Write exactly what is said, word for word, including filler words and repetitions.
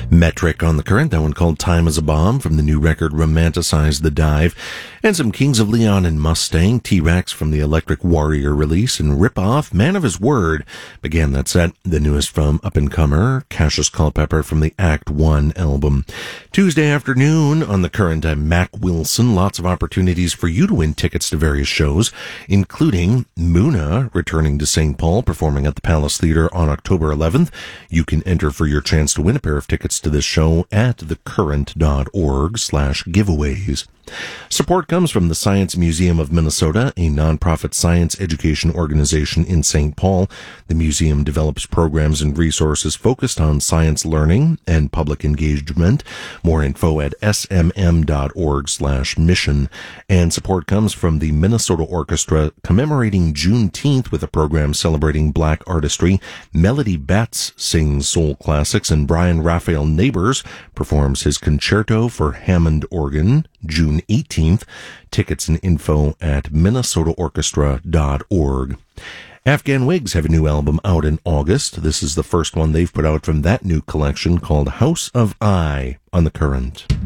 Metric on the Current, that one called Time is a Bomb from the new record Romanticize the Dive, and some Kings of Leon and Mustang, T-Rex from the Electric Warrior release, and Rip Off, Man of His Word, began that set, the newest from up-and-comer, Cassius Culpepper from the Act one album. Tuesday afternoon on the Current, I'm Mac Wilson, lots of opportunities for you to win tickets to various shows, including Muna returning to Saint Paul, performing at the Palace Theater on October eleventh. You can enter for your chance to win a pair of tickets to this show at thecurrent.org slash giveaways. Support comes from the Science Museum of Minnesota, a nonprofit science education organization in Saint Paul. The museum develops programs and resources focused on science learning and public engagement. More info at smm.org slash mission. And support comes from the Minnesota Orchestra, commemorating Juneteenth with a program celebrating black artistry. Melody Betts sings soul classics, and Brian Raphael Neighbors performs his concerto for Hammond organ June eighteenth. Tickets and info at minnesota orchestra dot org. Afghan Wigs have a new album out in August. This is the first one they've put out from that new collection called House of I on the Current.